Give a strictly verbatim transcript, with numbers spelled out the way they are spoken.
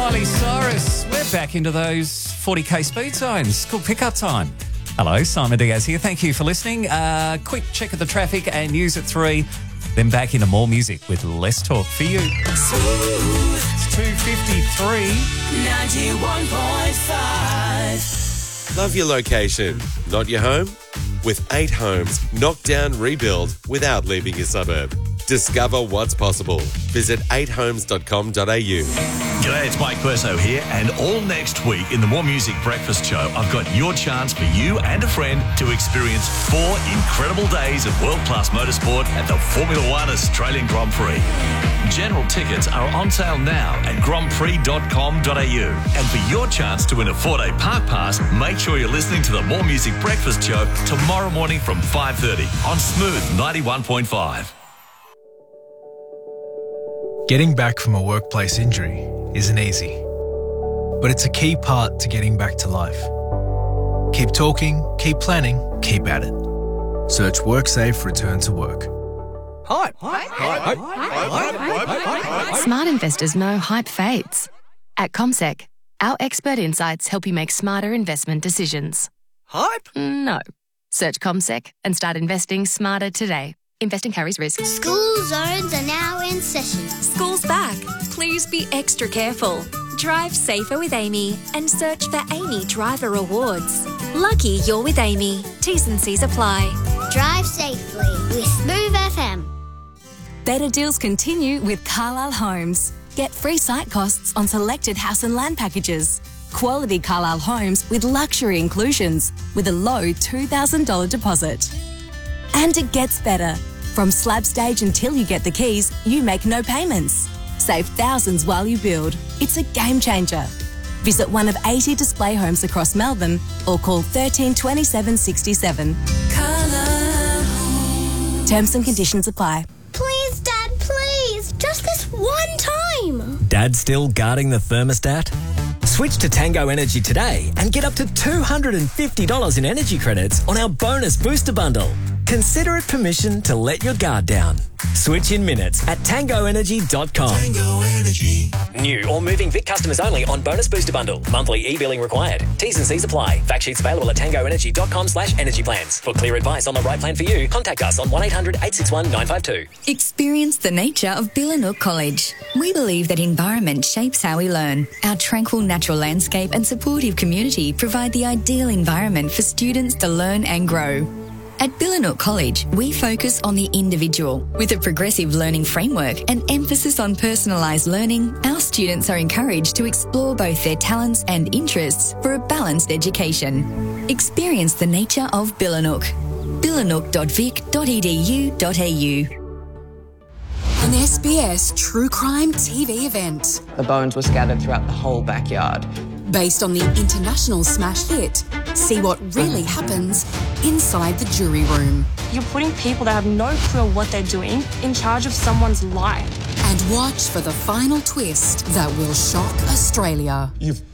Miley Cyrus. We're back into those forty k speed zones. Cool pickup time. Hello, Simon Diaz here. Thank you for listening. Uh, quick check of the traffic and news at three. Then back into more music with less talk for you. It's two fifty-three. ninety-one point five. Love your location, not your home? With eight homes, knock down, rebuild without leaving your suburb. Discover what's possible. Visit eight homes dot com dot a u. G'day, it's Mike Perso here, and all next week in the More Music Breakfast Show, I've got your chance for you and a friend to experience four incredible days of world-class motorsport at the Formula One Australian Grand Prix. General tickets are on sale now at grand prix dot com dot a u. And for your chance to win a four-day park pass, make sure you're listening to the More Music Breakfast Show tomorrow morning from five thirty on Smooth ninety-one point five. Getting back from a workplace injury isn't easy, but it's a key part to getting back to life. Keep talking, keep planning, keep at it. Search WorkSafe Return to Work. Hype. Hype. Hype. Hype. Hype. Smart investors know hype fades. At CommSec, our expert insights help you make smarter investment decisions. Hype? No. Search CommSec and start investing smarter today. Investing carries risk. School zones are now in session. School's back. Please be extra careful. Drive safer with Amy and search for Amy Driver Awards. Lucky you're with Amy. T's and C's apply. Drive safely with Smooth F M. Better deals continue with Carlisle Homes. Get free site costs on selected house and land packages. Quality Carlisle Homes with luxury inclusions with a low two thousand dollars deposit. And it gets better. From slab stage until you get the keys, you make no payments. Save thousands while you build. It's a game changer. Visit one of eighty display homes across Melbourne or call thirteen twenty-seven sixty-seven. Terms and conditions apply. Please, Dad, please. Just this one time. Dad still guarding the thermostat? Switch to Tango Energy today and get up to two hundred fifty dollars in energy credits on our bonus booster bundle. Consider it permission to let your guard down. Switch in minutes at tango energy dot com. Tango Energy. New or moving Vic customers only on bonus booster bundle. Monthly e-billing required. T's and C's apply. Fact sheets available at tango energy dot com slash energy plans. For clear advice on the right plan for you, contact us on one eight hundred eight six one nine five two. Experience the nature of Billanook College. We believe that environment shapes how we learn. Our tranquil natural landscape and supportive community provide the ideal environment for students to learn and grow. At Billanook College, we focus on the individual. With a progressive learning framework and emphasis on personalised learning, our students are encouraged to explore both their talents and interests for a balanced education. Experience the nature of Billanook. billanook dot vic dot e d u dot a u. An S B S true crime T V event. The bones were scattered throughout the whole backyard. Based on the international smash hit, see what really happens inside the jury room. You're putting people that have no clue what they're doing in charge of someone's life. And watch for the final twist that will shock Australia. You've